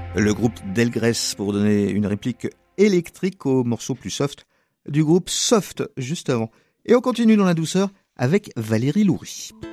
Le groupe Delgrès pour donner une réplique électrique au morceau plus soft du groupe Soft juste avant. Et on continue dans la douceur avec Valérie Loury.